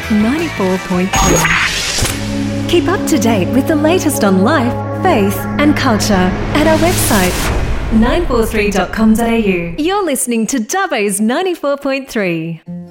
94.3. Keep up to date with the latest on life, faith and culture at our website 943.com.au. You're listening to Dubbo's 94.3.